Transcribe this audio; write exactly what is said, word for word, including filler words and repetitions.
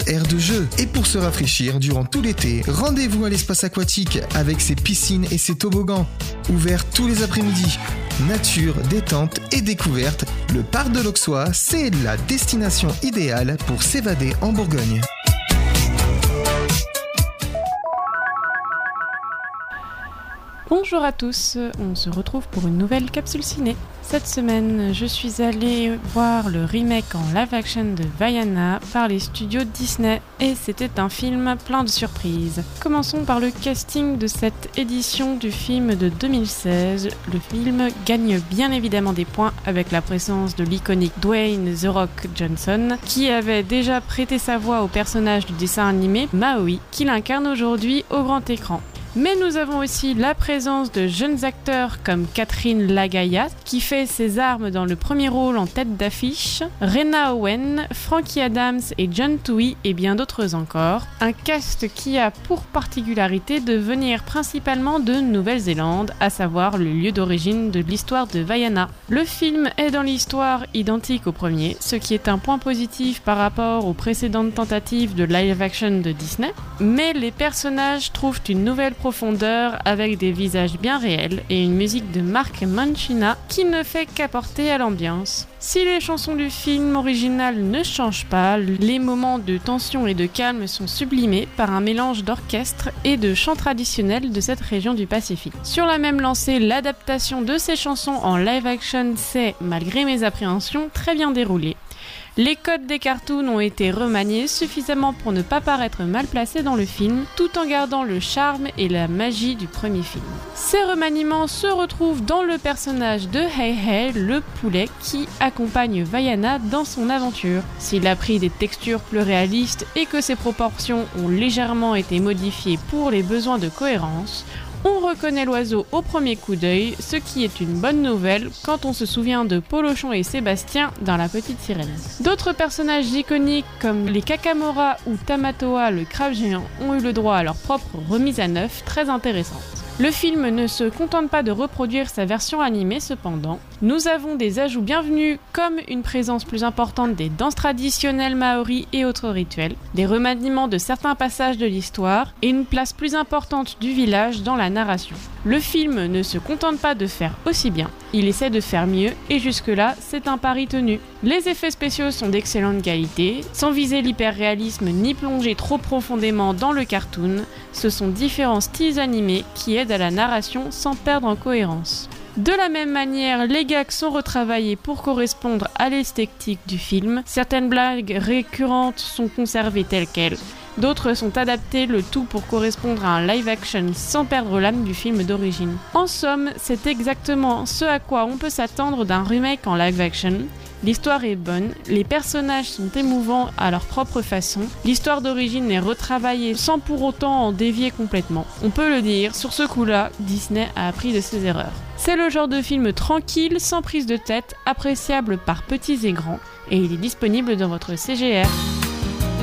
aires de jeu. Et pour se rafraîchir durant tout l'été, rendez-vous à l'espace aquatique avec ses piscines et ses toboggans. Ouvert tous les après-midi. Nature, détente et découverte, le parc de l'Auxois, c'est la destination idéale pour s'évader en Bourgogne. Bonjour à tous, on se retrouve pour une nouvelle capsule ciné. Cette semaine, je suis allée voir le remake en live-action de Vaiana par les studios Disney et c'était un film plein de surprises. Commençons par le casting de cette édition du film de deux mille seize. Le film gagne bien évidemment des points avec la présence de l'iconique Dwayne The Rock Johnson qui avait déjà prêté sa voix au personnage du dessin animé Maui qu'il incarne aujourd'hui au grand écran. Mais nous avons aussi la présence de jeunes acteurs comme Catherine Lagaya, qui fait ses armes dans le premier rôle en tête d'affiche, Rena Owen, Frankie Adams et John Toohey et bien d'autres encore. Un cast qui a pour particularité de venir principalement de Nouvelle-Zélande, à savoir le lieu d'origine de l'histoire de Vaiana. Le film est dans l'histoire identique au premier, ce qui est un point positif par rapport aux précédentes tentatives de live-action de Disney, mais les personnages trouvent une nouvelle profondeur avec des visages bien réels et une musique de Mark Mancina qui ne fait qu'apporter à l'ambiance. Si les chansons du film original ne changent pas, les moments de tension et de calme sont sublimés par un mélange d'orchestre et de chants traditionnels de cette région du Pacifique. Sur la même lancée, l'adaptation de ces chansons en live-action s'est, malgré mes appréhensions, très bien déroulée. Les codes des cartoons ont été remaniés suffisamment pour ne pas paraître mal placés dans le film, tout en gardant le charme et la magie du premier film. Ces remaniements se retrouvent dans le personnage de Hei Hei, le poulet, qui accompagne Vaiana dans son aventure. S'il a pris des textures plus réalistes et que ses proportions ont légèrement été modifiées pour les besoins de cohérence, on reconnaît l'oiseau au premier coup d'œil, ce qui est une bonne nouvelle quand on se souvient de Polochon et Sébastien dans La Petite Sirène. D'autres personnages iconiques comme les Kakamora ou Tamatoa le crabe géant ont eu le droit à leur propre remise à neuf très intéressante. Le film ne se contente pas de reproduire sa version animée cependant. Nous avons des ajouts bienvenus comme une présence plus importante des danses traditionnelles maoris et autres rituels, des remaniements de certains passages de l'histoire et une place plus importante du village dans la narration. Le film ne se contente pas de faire aussi bien, il essaie de faire mieux et jusque-là, c'est un pari tenu. Les effets spéciaux sont d'excellente qualité, sans viser l'hyperréalisme ni plonger trop profondément dans le cartoon, ce sont différents styles animés qui aident à la narration sans perdre en cohérence. De la même manière, les gags sont retravaillés pour correspondre à l'esthétique du film, certaines blagues récurrentes sont conservées telles quelles, d'autres sont adaptées, le tout pour correspondre à un live-action sans perdre l'âme du film d'origine. En somme, c'est exactement ce à quoi on peut s'attendre d'un remake en live-action. L'histoire est bonne, les personnages sont émouvants à leur propre façon, l'histoire d'origine est retravaillée sans pour autant en dévier complètement. On peut le dire, sur ce coup-là, Disney a appris de ses erreurs. C'est le genre de film tranquille, sans prise de tête, appréciable par petits et grands, et il est disponible dans votre C G R.